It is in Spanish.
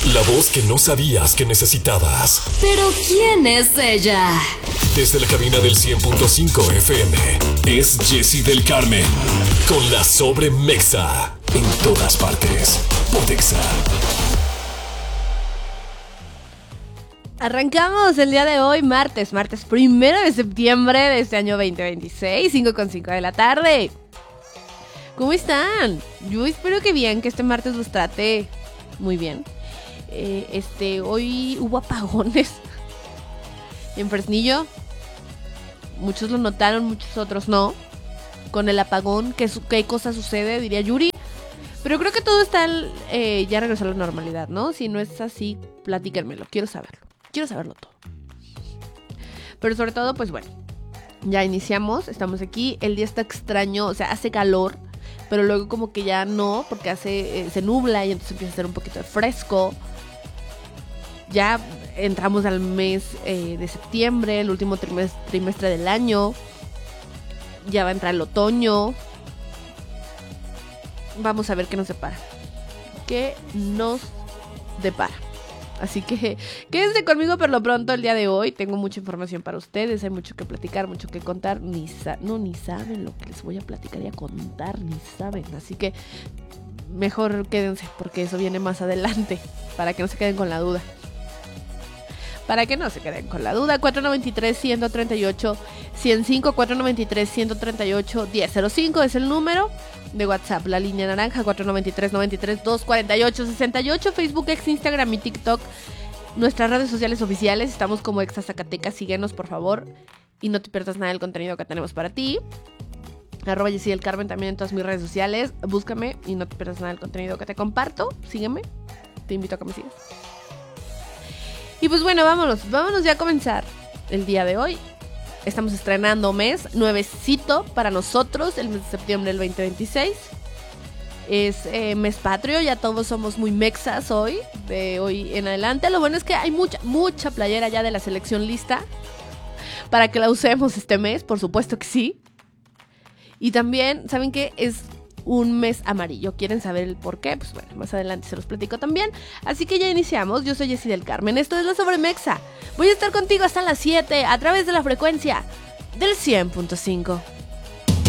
La voz que no sabías que necesitabas. ¿Pero quién es ella? Desde la cabina del 100.5 FM, es Jessie del Carmen. Con la Sobremexa. En todas partes. Pontexa. Arrancamos el día de hoy, martes 1 de septiembre de este año 2026, 5:05 de la tarde. ¿Cómo están? Yo espero que bien, que este martes los trate muy bien. Hoy hubo apagones en Fresnillo. Muchos lo notaron, muchos otros no. Con el apagón, ¿qué cosa sucede? Diría Yuri. Pero creo que todo está ya regresó a la normalidad, ¿no? Si no es así, platíquenmelo, quiero saberlo todo. Pero sobre todo, pues bueno, ya iniciamos, estamos aquí. El día está extraño, o sea, hace calor, pero luego como que ya no, porque se nubla y entonces empieza a hacer un poquito de fresco. Ya entramos al mes de septiembre, el último trimestre del año. Ya va a entrar el otoño. Vamos a ver qué nos depara. Así que quédense conmigo por lo pronto el día de hoy. Tengo mucha información para ustedes, hay mucho que platicar, mucho que contar. Ni saben lo que les voy a platicar y a contar, ni saben. Así que mejor quédense porque eso viene más adelante, para que no se queden con la duda. 493-138-105, 493-138-1005 es el número de WhatsApp, la línea naranja, 493-93-248-68, Facebook, X, Instagram y TikTok, nuestras redes sociales oficiales, estamos como Exa Zacatecas, síguenos por favor y no te pierdas nada del contenido que tenemos para ti. @Jessie del Carmen también en todas mis redes sociales, búscame y no te pierdas nada del contenido que te comparto, sígueme, te invito a que me sigas. Y pues bueno, vámonos ya a comenzar el día de hoy. Estamos estrenando mes, nuevecito para nosotros, el mes de septiembre del 2026. Es mes patrio, ya todos somos muy mexas hoy, de hoy en adelante. Lo bueno es que hay mucha playera ya de la selección lista para que la usemos este mes, por supuesto que sí. Y también, ¿saben qué? Es un mes amarillo. ¿Quieren saber el por qué? Pues bueno, más adelante se los platico también. Así que ya iniciamos. Yo soy Jessie del Carmen. Esto es La Sobremexa. Voy a estar contigo hasta las 7 a través de la frecuencia del 100.5.